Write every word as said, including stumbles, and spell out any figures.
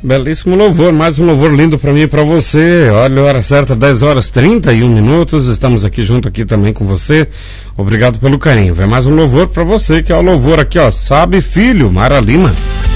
Belíssimo louvor, mais um louvor lindo para mim e para você. Olha a hora certa, dez horas e trinta e um minutos. Estamos aqui junto aqui também com você. Obrigado pelo carinho. Vem mais um louvor para você, que é o louvor aqui, ó. Sabe, filho, Mara Lima.